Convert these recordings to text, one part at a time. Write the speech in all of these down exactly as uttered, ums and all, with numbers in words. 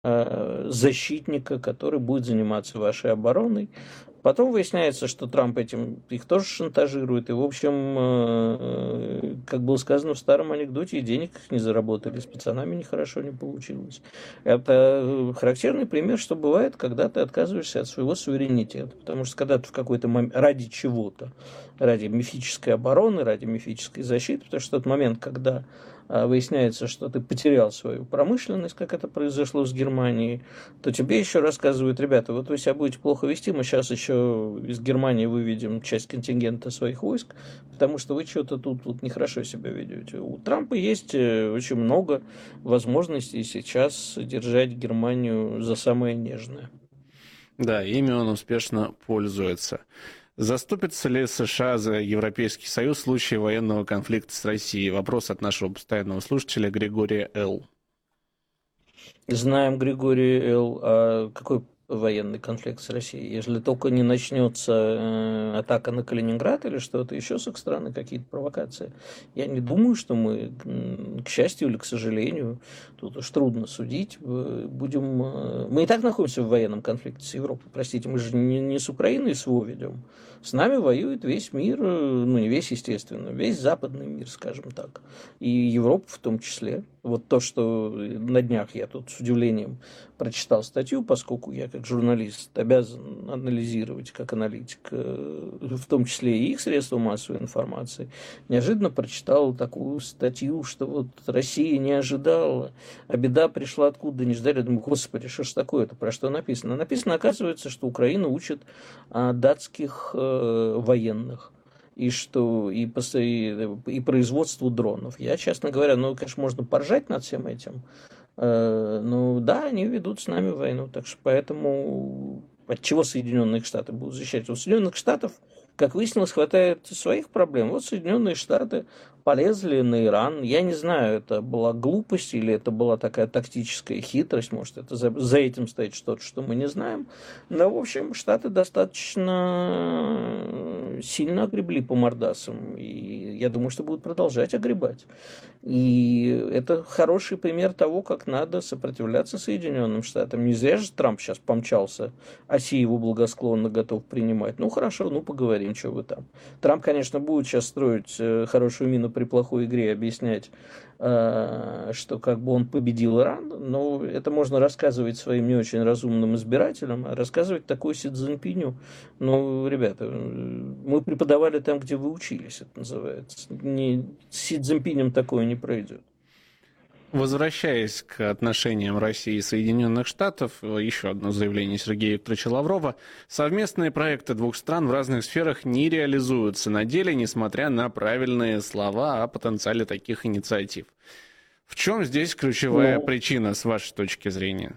э, защитника, который будет заниматься вашей обороной. Потом выясняется, что Трамп этим их тоже шантажирует. И, в общем, э, как было сказано в старом анекдоте, и денег не заработали, с пацанами нехорошо не получилось. Это характерный пример, что бывает, когда ты отказываешься от своего суверенитета. Потому что когда ты в какой-то момент ради чего-то, ради мифической обороны, ради мифической защиты, потому что тот момент, когда а, выясняется, что ты потерял свою промышленность, как это произошло с Германией, то тебе еще рассказывают: ребята, вот вы себя будете плохо вести, мы сейчас еще из Германии выведем часть контингента своих войск, потому что вы что-то тут вот нехорошо себя ведете. У Трампа есть э, очень много возможностей сейчас держать Германию за самое нежное. Да, ими он успешно пользуется. Заступится ли США за Европейский Союз в случае военного конфликта с Россией? Вопрос от нашего постоянного слушателя Григория Л. Знаем, Григорий Л., а какой военный конфликт с Россией? Если только не начнется э, атака на Калининград или что-то еще с их стороны, какие-то провокации. Я не думаю, что мы, к счастью или к сожалению, тут уж трудно судить, э, будем... э, Мы и так находимся в военном конфликте с Европой. Простите, мы же не, не с Украиной СВО ведем. С нами воюет весь мир, э, ну не весь, естественно, весь западный мир, скажем так. И Европа в том числе. Вот то, что на днях я тут с удивлением прочитал статью, поскольку я как журналист обязан анализировать, как аналитик, э, в том числе и их средства массовой информации, неожиданно прочитал такую статью, что вот Россия не ожидала, а беда пришла откуда не ждали. Я думаю, господи, что ж такое-то, про что написано? Написано, оказывается, что Украина учит а, датских э, военных. И что и, и, и производству дронов. Я, честно говоря, ну, конечно, можно поржать над всем этим. Э, ну, да, они ведут с нами войну. Так что поэтому от чего Соединенные Штаты будут защищать? У Соединенных Штатов, как выяснилось, хватает своих проблем. Вот Соединенные Штаты полезли на Иран. Я не знаю, это была глупость или это была такая тактическая хитрость. Может, это за, за этим стоит что-то, что мы не знаем. Но, в общем, Штаты достаточно сильно огребли по мордасам. И я думаю, что будут продолжать огребать. И это хороший пример того, как надо сопротивляться Соединенным Штатам. Не зря же Трамп сейчас помчался, оси его благосклонно готов принимать. Ну, хорошо, ну, поговорим, что вы там. Трамп, конечно, будет сейчас строить хорошую мину при плохой игре, объяснять, что как бы он победил Иран, но это можно рассказывать своим не очень разумным избирателям, а рассказывать такое Си Цзиньпиню. Ну, ребята, мы преподавали там, где вы учились, это называется. Не, с Си Цзиньпинем такое не пройдет. Возвращаясь к отношениям России и Соединенных Штатов, еще одно заявление Сергея Викторовича Лаврова. Совместные проекты двух стран в разных сферах не реализуются на деле, несмотря на правильные слова о потенциале таких инициатив. В чем здесь ключевая Ну, причина, с вашей точки зрения?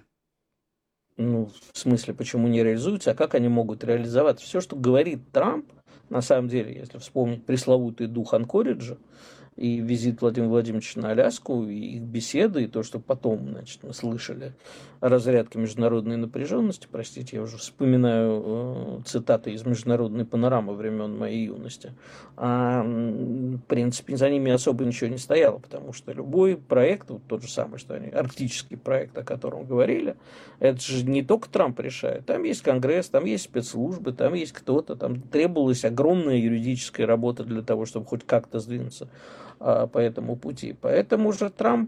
ну, в смысле, почему не реализуются, а как они могут реализовать? Все, что говорит Трамп, на самом деле, если вспомнить пресловутый дух Анкориджа, и визит Владимира Владимировича на Аляску, и их беседы, и то, что потом, значит, мы слышали о разрядке международной напряженности, простите, я уже вспоминаю э, цитаты из международной панорамы времен моей юности, а, в принципе, за ними особо ничего не стояло, потому что любой проект, вот тот же самый, что они, арктический проект, о котором говорили, это же не только Трамп решает, там есть Конгресс, там есть спецслужбы, там есть кто-то, там требовалась огромная юридическая работа для того, чтобы хоть как-то сдвинуться по этому пути. Поэтому же Трамп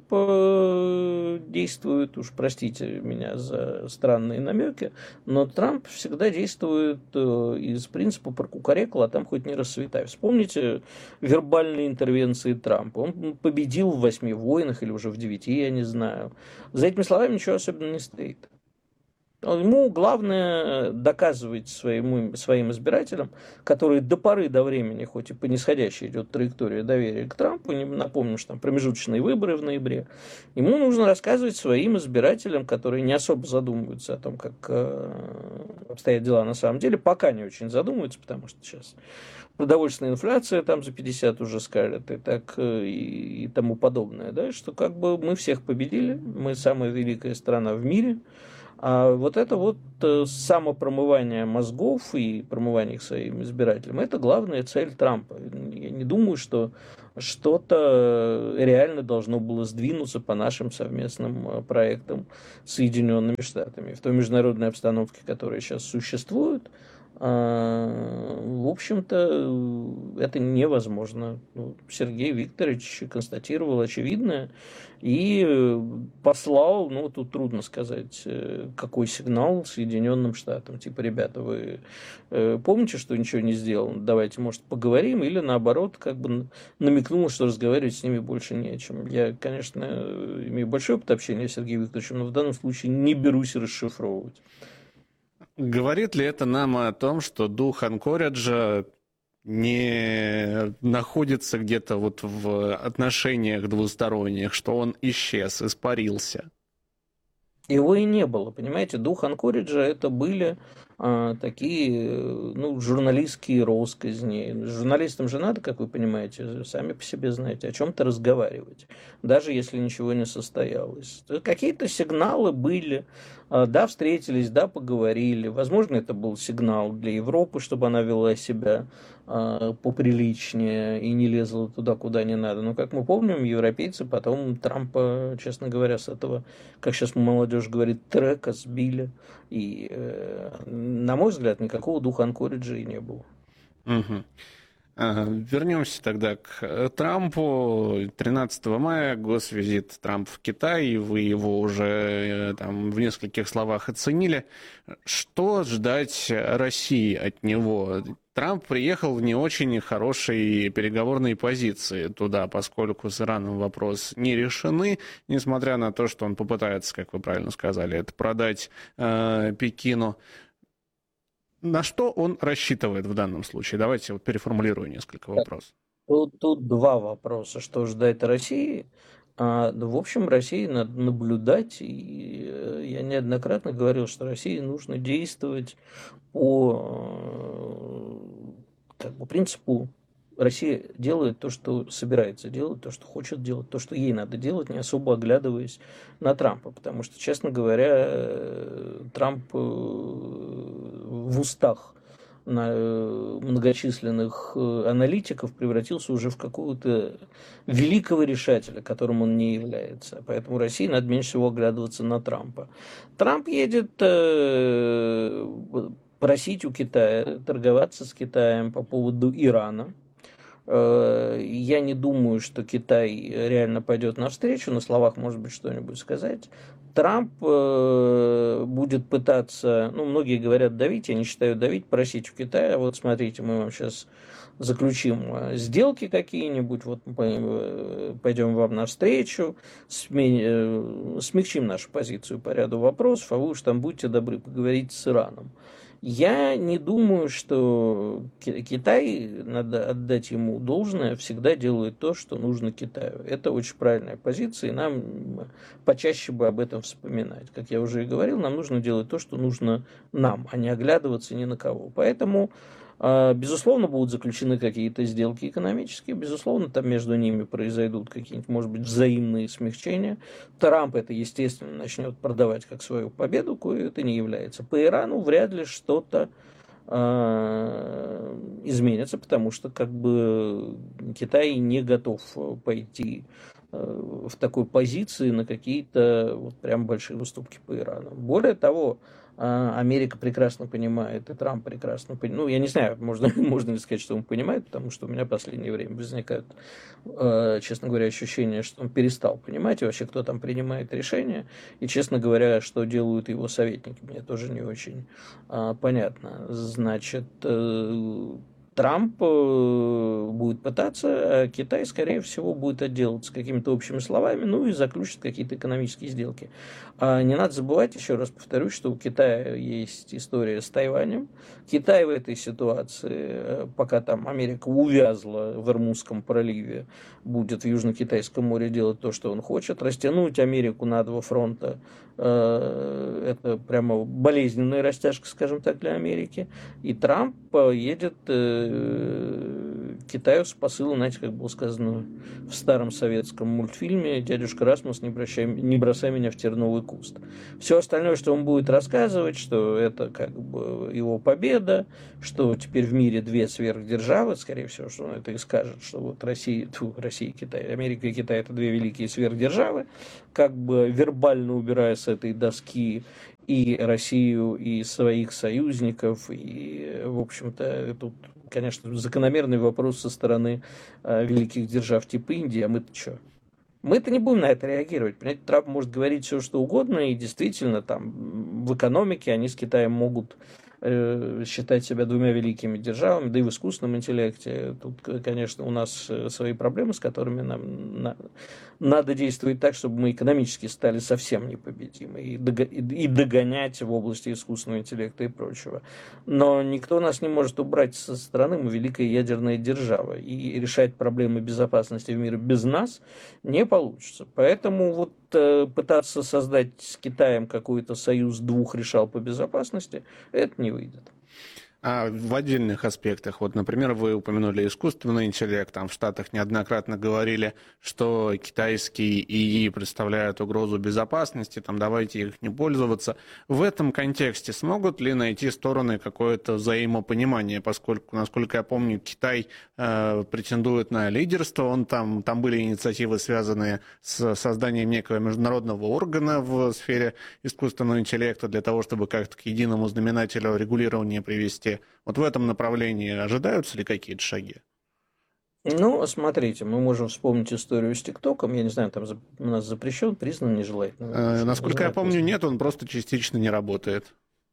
э, действует, уж простите меня за странные намеки, но Трамп всегда действует э, из принципа прокукарекал, а там хоть не рассветай. Вспомните вербальные интервенции Трампа. Он победил в восьми войнах или уже в девяти, я не знаю. За этими словами ничего особенного не стоит. Ему главное доказывать своему, своим избирателям, которые до поры до времени, хоть и по нисходящей идет траектория доверия к Трампу, не напомню, что там промежуточные выборы в ноябре, ему нужно рассказывать своим избирателям, которые не особо задумываются о том, как э, обстоят дела на самом деле, пока не очень задумываются, потому что сейчас продовольственная инфляция там за пятьдесят уже скалят и так и, и тому подобное, да, что как бы мы всех победили, мы самая великая страна в мире. А вот это вот самопромывание мозгов и промывание их своим избирателям, это главная цель Трампа. Я не думаю, что что-то реально должно было сдвинуться по нашим совместным э, проектам с Соединенными Штатами. В той международной обстановке, которая сейчас существует, а, в общем-то, это невозможно. Ну, Сергей Викторович констатировал очевидное и э, послал, ну, тут трудно сказать, э, какой сигнал Соединенным Штатам. Типа, ребята, вы э, помните, что ничего не сделано? Давайте, может, поговорим? Или, наоборот, как бы н- намекнул, что разговаривать с ними больше не о чем. Я, конечно, э, имею большой опыт общения с Сергеем Викторовичем, но в данном случае не берусь расшифровывать. Говорит ли это нам о том, что дух Анкориджа не находится где-то вот в отношениях двусторонних, что он исчез, испарился? Его и не было, понимаете, дух Анкориджа это были а, такие, э, ну, журналистские россказни. Журналистам же надо, как вы понимаете, сами по себе знаете, о чем-то разговаривать, даже если ничего не состоялось. То есть какие-то сигналы были, а, да, встретились, да, поговорили. Возможно, это был сигнал для Европы, чтобы она вела себя а, поприличнее и не лезла туда, куда не надо. Но, как мы помним, европейцы потом Трампа, честно говоря, с этого, как сейчас молодежь говорит, трека сбили. И, э, на мой взгляд, никакого духа Анкориджа и не было. Мгм. Ага, вернемся тогда к э, Трампу. тринадцатого мая госвизит Трампа в Китай, вы его уже э, там в нескольких словах оценили. Что ждать России от него? Трамп приехал в не очень хорошей переговорной позиции туда, поскольку с Ираном вопрос не решены, несмотря на то, что он попытается, как вы правильно сказали, это продать э, Пекину. На что он рассчитывает в данном случае? Давайте вот переформулирую несколько Так, вопросов. Тут, тут два вопроса. Что ждать России? А, да, в общем, России надо наблюдать. И э, я неоднократно говорил, что России нужно действовать по э, как бы, принципу Россия делает то, что собирается делать, то, что хочет делать, то, что ей надо делать, не особо оглядываясь на Трампа. Потому что, честно говоря, э, Трамп э, в устах на э, многочисленных э, аналитиков превратился уже в какого-то великого решателя, которым он не является. Поэтому России надо меньше всего оглядываться на Трампа. Трамп едет э, просить у Китая торговаться с Китаем по поводу Ирана. Э, Я не думаю, что Китай реально пойдет навстречу, на словах, может быть, что-нибудь сказать. Трамп э, будет пытаться, ну, многие говорят давить, я не считаю давить, просить у Китая, вот смотрите, мы вам сейчас заключим э, сделки какие-нибудь, вот мы э, пойдем вам навстречу, сме- э, смягчим нашу позицию по ряду вопросов, а вы уж там будьте добры, поговорить с Ираном. Я не думаю, что Ки- Китай, надо отдать ему должное, всегда делает то, что нужно Китаю. Это очень правильная позиция, и нам почаще бы об этом вспоминать. Как я уже и говорил, нам нужно делать то, что нужно нам, а не оглядываться ни на кого. Поэтому, а, безусловно, будут заключены какие-то сделки экономические, безусловно, там между ними произойдут какие-нибудь, может быть, взаимные смягчения. Трамп это, естественно, начнет продавать как свою победу, кое это не является. По Ирану вряд ли что-то а, изменится, потому что как бы Китай не готов пойти э, в такой позиции на какие-то вот прям большие уступки по Ирану. Более того, а, Америка прекрасно понимает, и Трамп прекрасно понимает. Ну, я не знаю, можно, можно ли сказать, что он понимает, потому что у меня в последнее время возникают, э, честно говоря, ощущения, что он перестал понимать, и вообще, кто там принимает решения, и, честно говоря, что делают его советники, мне тоже не очень а, понятно. Значит, э, Трамп э, будет пытаться, а Китай, скорее всего, будет отделаться какими-то общими словами, ну и заключит какие-то экономические сделки. А не надо забывать, еще раз повторюсь, что у Китая есть история с Тайванем. Китай в этой ситуации, э, пока там Америка увязла в Ирмузском проливе, будет в Южно-Китайском море делать то, что он хочет. Растянуть Америку на два фронта э, это прямо болезненная растяжка, скажем так, для Америки. И Трамп едет э, Китаю с посылом, знаете, как было сказано в старом советском мультфильме «Дядюшка Расмус, не, бросай, не бросай меня в терновый куст». Все остальное, что он будет рассказывать, что это как бы его победа, что теперь в мире две сверхдержавы, скорее всего, что он это и скажет, что вот Россия, тьфу, Россия и Китай, Америка и Китай – это две великие сверхдержавы, как бы вербально убирая с этой доски и Россию, и своих союзников, и, в общем-то, тут, конечно, закономерный вопрос со стороны э, великих держав типа Индии, а мы-то что? Мы-то не будем на это реагировать. Понимаете, Трамп может говорить все, что угодно, и действительно, там, в экономике они с Китаем могут э, считать себя двумя великими державами, да и в искусственном интеллекте. Тут, конечно, у нас свои проблемы, с которыми нам на, надо действовать так, чтобы мы экономически стали совсем непобедимы и, дог, и догонять в области искусственного интеллекта и прочего. Но никто нас не может убрать со стороны, мы великая ядерная держава, и решать проблемы безопасности в мире без нас не получится. Поэтому вот э, пытаться создать с Китаем какой-то союз двух решал по безопасности, это не выйдет. А в отдельных аспектах, вот, например, вы упомянули искусственный интеллект, там в Штатах неоднократно говорили, что китайские ИИ представляют угрозу безопасности, там давайте их не пользоваться. В этом контексте смогут ли найти стороны какое-то взаимопонимание, поскольку, насколько я помню, Китай э, претендует на лидерство, он там, там были инициативы, связанные с созданием некого международного органа в сфере искусственного интеллекта для того, чтобы как-то к единому знаменателю регулирования привести. Вот в этом направлении ожидаются ли какие-то шаги? Ну, смотрите, мы можем вспомнить историю с ТикТоком. Я не знаю, там у нас запрещен, признан нежелательным. Э, насколько я помню, нет, он просто частично не работает.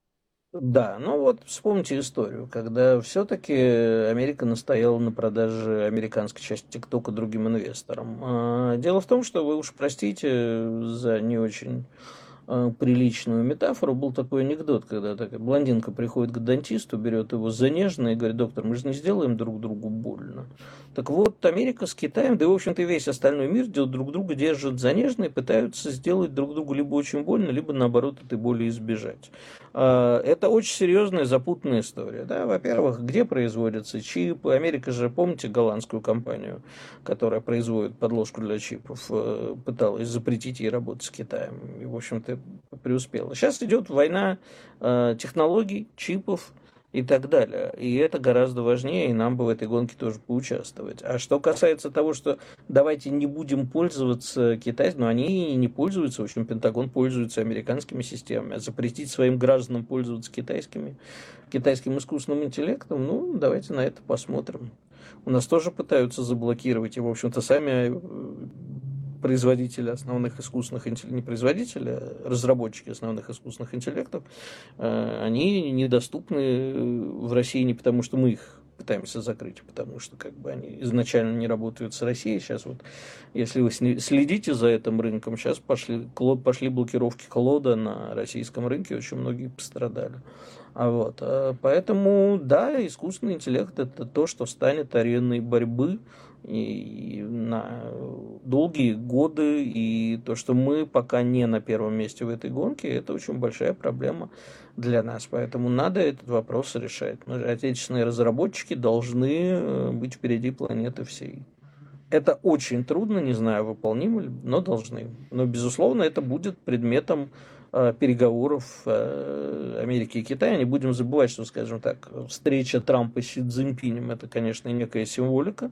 Да, ну вот вспомните историю, когда все-таки Америка настояла на продаже американской части ТикТока другим инвесторам. Дело в том, что вы уж простите за не очень приличную метафору, был такой анекдот, когда такая блондинка приходит к дантисту, берет его за нежно и говорит: доктор, мы же не сделаем друг другу больно. Так вот, Америка с Китаем, да и, в общем-то, и весь остальной мир друг друга держат за нежно и пытаются сделать друг другу либо очень больно, либо, наоборот, этой боли избежать. Это очень серьезная, запутанная история. Да? Во-первых, где производятся чипы? Америка же, помните голландскую компанию, которая производит подложку для чипов, пыталась запретить ей работать с Китаем. И, в общем-то, преуспела. Сейчас идет война технологий, чипов и так далее. И это гораздо важнее, и нам бы в этой гонке тоже поучаствовать. А что касается того, что давайте не будем пользоваться китайскими, но они не пользуются, в общем, Пентагон пользуется американскими системами, а запретить своим гражданам пользоваться китайскими, китайским искусственным интеллектом, ну, давайте на это посмотрим. У нас тоже пытаются заблокировать, и, в общем-то, сами производители основных искусственных интеллектов, не производители, а разработчики основных искусственных интеллектов, они недоступны в России не потому, что мы их пытаемся закрыть, а потому что как бы они изначально не работают с Россией. Сейчас вот, если вы следите за этим рынком, сейчас пошли, пошли блокировки клода на российском рынке, очень многие пострадали. А вот, поэтому, да, искусственный интеллект – это то, что станет ареной борьбы и на долгие годы, и то, что мы пока не на первом месте в этой гонке, это очень большая проблема для нас, поэтому надо этот вопрос решать. Мы же, отечественные разработчики, должны быть впереди планеты всей. Это очень трудно, не знаю, выполнимо ли, но должны. Но, безусловно, это будет предметом переговоров Америки и Китая. Не будем забывать, что, скажем так, встреча Трампа с Си Цзиньпинем – это, конечно, некая символика.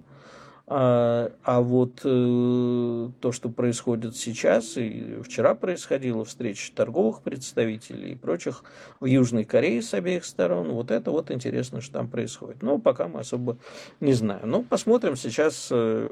А, а вот э, то, что происходит сейчас, и вчера происходило, встреча торговых представителей и прочих в Южной Корее с обеих сторон, вот это вот интересно, что там происходит. Но пока мы особо не знаем. Ну, посмотрим, сейчас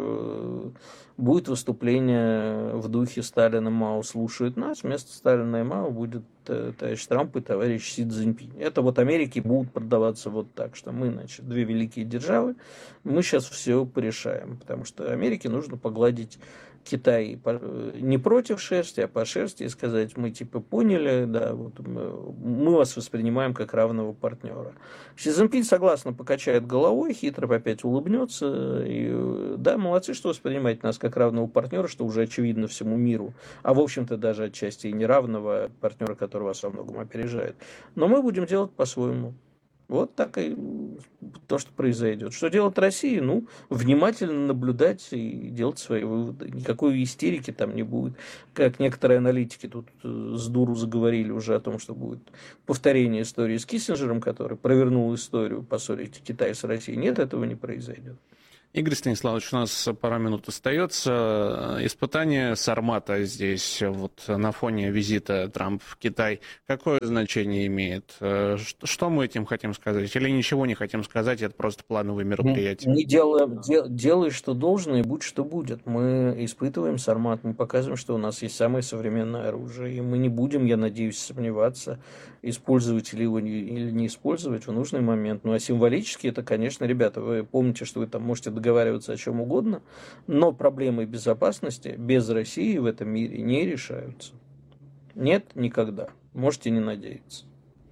э, будет выступление в духе Сталина «Мао слушает нас», вместо Сталина и Мао будет э, товарищ Трамп и товарищ Си Цзиньпинь. Это вот Америке будут продаваться вот так, что мы, значит, две великие державы, мы сейчас все порешаем. Потому что Америке нужно погладить Китай не против шерсти, а по шерсти и сказать: мы типа поняли, да, вот мы вас воспринимаем как равного партнера. Си Цзиньпинь согласно покачает головой, хитро опять улыбнется. И, да, молодцы, что воспринимаете нас как равного партнера, что уже очевидно всему миру. А в общем-то даже отчасти и неравного партнера, который вас во многом опережает. Но мы будем делать по-своему. Вот так и то, что произойдет. Что делать Россия? Ну, внимательно наблюдать и делать свои выводы. Никакой истерики там не будет. Как некоторые аналитики тут с дуру заговорили уже о том, что будет повторение истории с Киссинджером, который провернул историю, поссорить Китай с Россией. Нет, этого не произойдет. Игорь Станиславович, у нас пара минут остается. Испытание Сармата здесь, вот на фоне визита Трампа в Китай, какое значение имеет? Что мы этим хотим сказать? Или ничего не хотим сказать, это просто плановые мероприятия? Не делаем, дел, делай, что должно, и будь, что будет. Мы испытываем Сармат, мы показываем, что у нас есть самое современное оружие, и мы не будем, я надеюсь, сомневаться, использовать или его или не использовать в нужный момент. Ну, а символически это, конечно, ребята, вы помните, что вы там можете договариваться о чем угодно, но проблемы безопасности без России в этом мире не решаются. Нет, никогда. Можете не надеяться.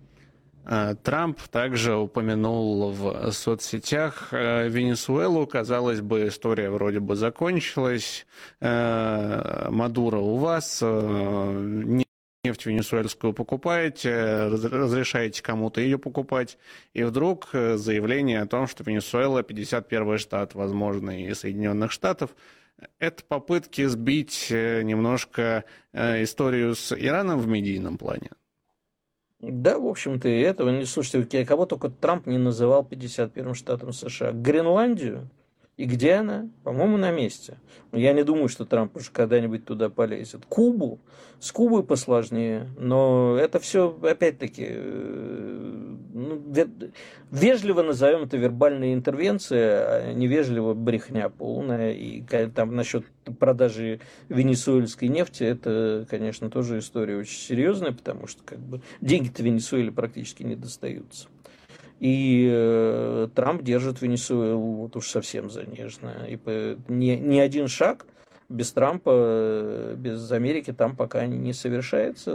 Трамп также упомянул в соцсетях Венесуэлу. Казалось бы, история вроде бы закончилась. Мадуро у вас, нефть венесуэльскую покупаете, разрешаете кому-то ее покупать, и вдруг заявление о том, что Венесуэла пятьдесят первый штат, возможно, и Соединенных Штатов. Это попытки сбить немножко историю с Ираном в медийном плане. Да, в общем-то, и этого не слушайте. Кого только Трамп не называл пятьдесят первым штатом США. Гренландию? И где она? По-моему, на месте. Я не думаю, что Трамп уже когда-нибудь туда полезет. Кубу? С Кубой посложнее. Но это все, опять-таки, ну, вежливо назовем это вербальная интервенция, а невежливо брехня полная. И там насчет продажи венесуэльской нефти, это, конечно, тоже история очень серьезная, потому что как бы деньги-то Венесуэле практически не достаются. И э, Трамп держит Венесуэлу вот уж совсем занежно. И по, ни, ни один шаг без Трампа, без Америки там пока не совершается.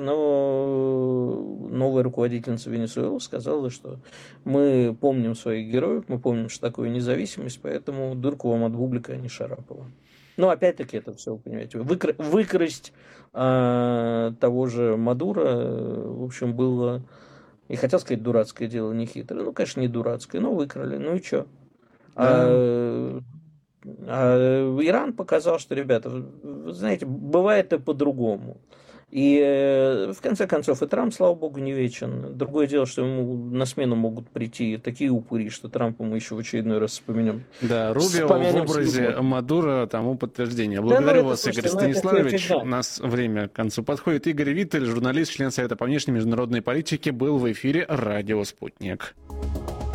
Но новая руководительница Венесуэлы сказала, что мы помним своих героев, мы помним, что такое независимость, поэтому дырку вам от бублика, а не Шарапова. Но опять-таки это все, вы понимаете, выкра- выкрасть э, того же Мадуро, в общем, было... И хотел сказать, дурацкое дело, не хитрое. Ну, конечно, не дурацкое, но выкрали. Ну и что? Да. А, а Иран показал, что, ребята, вы знаете, бывает и по-другому. И в конце концов, и Трамп, слава богу, не вечен. Другое дело, что ему на смену могут прийти такие упыри, что Трампа мы еще в очередной раз вспомнем. Да, Рубио в образе Мадуро тому подтверждение. Благодарю да, ну, вас, Игорь Станиславович. У нас время к концу подходит. Игорь Виттель, журналист, член Совета по внешней международной политике, был в эфире «Радио Спутник».